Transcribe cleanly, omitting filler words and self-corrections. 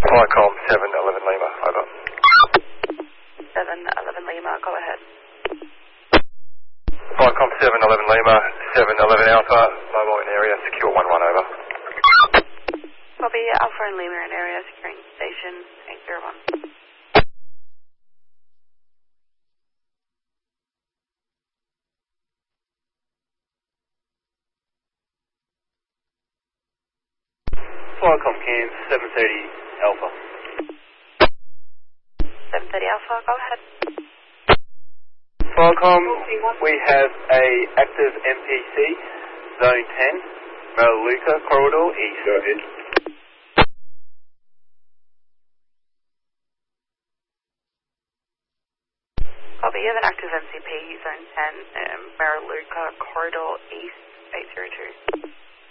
Flycom 711 Lima, over. 711 Lima, go ahead. Flycom 711 Lima, 711 Alpha, mobile in area, secure 11, over. Copy, Alpha and Lima in area, securing station 801. Flycom Cam 730 Alpha. 730 Alpha, go ahead. Flycom, we have a active MPC, Zone 10, Melaleuca Corridor East. Go ahead. Copy, you have an active MCP, Zone 10, Melaleuca Corridor East 802.